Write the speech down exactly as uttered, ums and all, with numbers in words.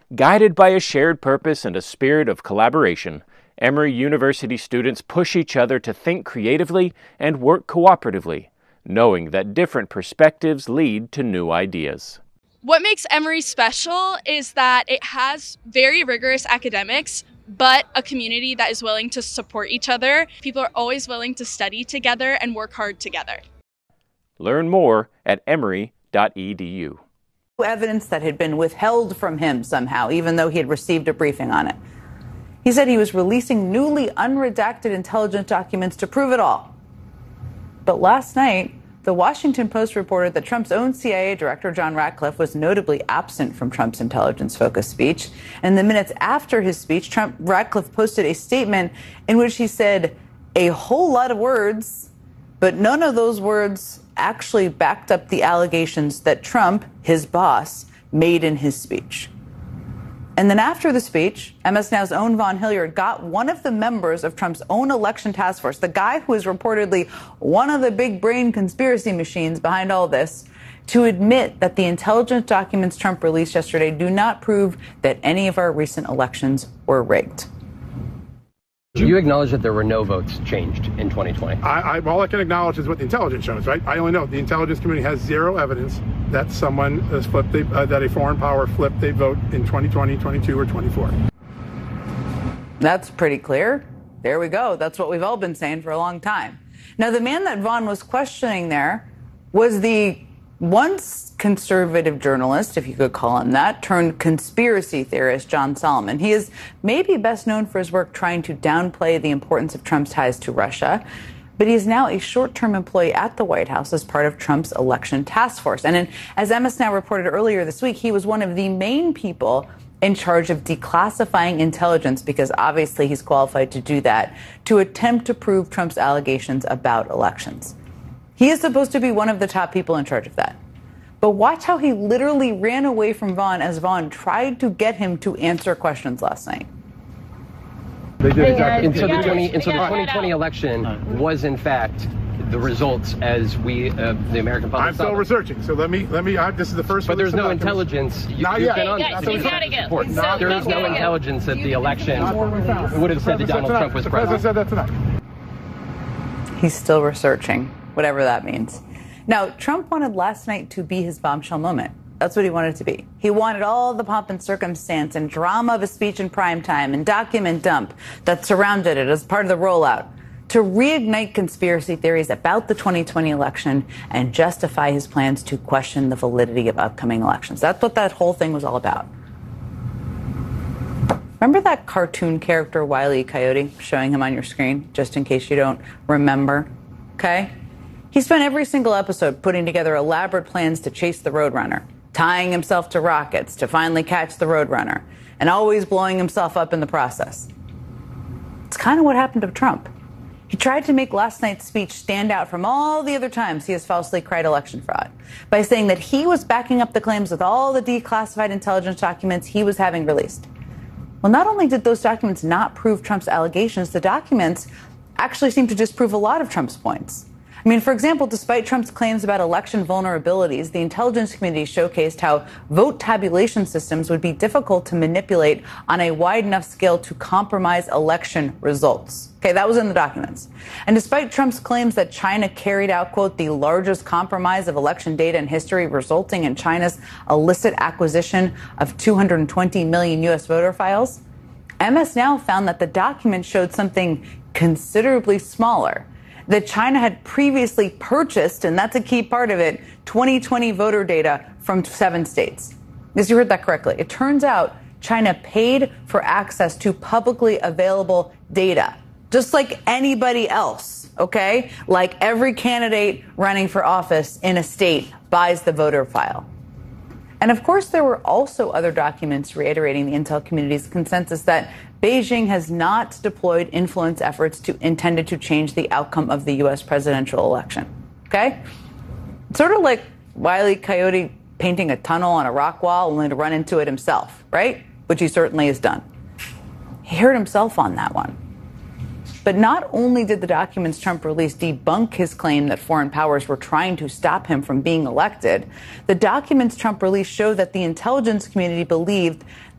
Guided by a shared purpose and a spirit of collaboration, Emory University students push each other to think creatively and work cooperatively, knowing that different perspectives lead to new ideas. What makes Emory special is that it has very rigorous academics, but a community that is willing to support each other. People are always willing to study together and work hard together. Learn more at emory dot e d u. Evidence that had been withheld from him somehow, even though he had received a briefing on it. He said he was releasing newly unredacted intelligence documents to prove it all. But last night, the Washington Post reported that Trump's own C I A director, John Ratcliffe, was notably absent from Trump's intelligence-focused speech. And the minutes after his speech, Trump Ratcliffe posted a statement in which he said a whole lot of words, but none of those words actually backed up the allegations that Trump, his boss, made in his speech. And then after the speech, M S Now's own Vaughn Hilliard got one of the members of Trump's own election task force, the guy who is reportedly one of the big brain conspiracy machines behind all this, to admit that the intelligence documents Trump released yesterday do not prove that any of our recent elections were rigged. Do you acknowledge that there were no votes changed in twenty twenty? I, I, all I can acknowledge is what the intelligence shows, right? I only know the intelligence community has zero evidence that someone has flipped, a, uh, that a foreign power flipped a vote in twenty twenty, twenty-two, or twenty-four. That's pretty clear. There we go. That's what we've all been saying for a long time. Now, the man that Vaughn was questioning there was the once conservative journalist, if you could call him that, turned conspiracy theorist John Solomon. He is maybe best known for his work trying to downplay the importance of Trump's ties to Russia, but he is now a short-term employee at the White House as part of Trump's election task force. And in, as M S Now reported earlier this week, he was one of the main people in charge of declassifying intelligence, because obviously he's qualified to do that, to attempt to prove Trump's allegations about elections. He is supposed to be one of the top people in charge of that. But watch how he literally ran away from Vaughn as Vaughn tried to get him to answer questions last night. They did exactly. And so the, twenty, and so the twenty twenty election was, in fact, the results as we, uh, the American public. I'm still researching, so let me, let me, I, this is the first But there's no documents. intelligence. You, Not you've yet. been on Guys, so you gotta go. so there is no intelligence that the election would have said that Donald Trump was the president president. said that tonight. He's still researching, whatever that means. Now, Trump wanted last night to be his bombshell moment. That's what he wanted it to be. He wanted all the pomp and circumstance and drama of a speech in prime time and document dump that surrounded it as part of the rollout to reignite conspiracy theories about the twenty twenty election and justify his plans to question the validity of upcoming elections. That's what that whole thing was all about. Remember that cartoon character, Wile E. Coyote, showing him on your screen, just in case you don't remember? Okay? He spent every single episode putting together elaborate plans to chase the Roadrunner, tying himself to rockets to finally catch the Roadrunner, and always blowing himself up in the process. It's kind of what happened to Trump. He tried to make last night's speech stand out from all the other times he has falsely cried election fraud by saying that he was backing up the claims with all the declassified intelligence documents he was having released. Well, not only did those documents not prove Trump's allegations, the documents actually seem to disprove a lot of Trump's points. I mean, for example, despite Trump's claims about election vulnerabilities, the intelligence community showcased how vote tabulation systems would be difficult to manipulate on a wide enough scale to compromise election results. Okay, that was in the documents. And despite Trump's claims that China carried out, quote, the largest compromise of election data in history, resulting in China's illicit acquisition of two hundred twenty million U S voter files, M S Now found that the document showed something considerably smaller, that China had previously purchased, and that's a key part of it, twenty twenty voter data from seven states. Yes, you heard that correctly. It turns out China paid for access to publicly available data, just like anybody else, okay? Like every candidate running for office in a state buys the voter file. And of course, there were also other documents reiterating the intel community's consensus that Beijing has not deployed influence efforts to, intended to change the outcome of the U S presidential election. Okay? It's sort of like Wile E. Coyote painting a tunnel on a rock wall only to run into it himself, right? Which he certainly has done. He hurt himself on that one. But not only did the documents Trump released debunk his claim that foreign powers were trying to stop him from being elected, the documents Trump released show that the intelligence community believed